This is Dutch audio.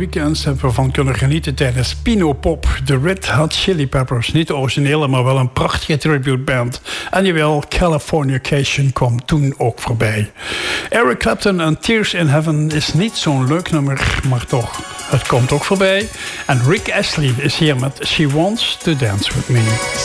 weekends hebben we van kunnen genieten tijdens Pino Pop. De Red Hot Chili Peppers. Niet de originele, maar wel een prachtige tributeband. En jawel, Californication kwam toen ook voorbij. Eric Clapton en Tears in Heaven is niet zo'n leuk nummer, maar toch, het komt ook voorbij. En Rick Astley is hier met She Wants to Dance With Me.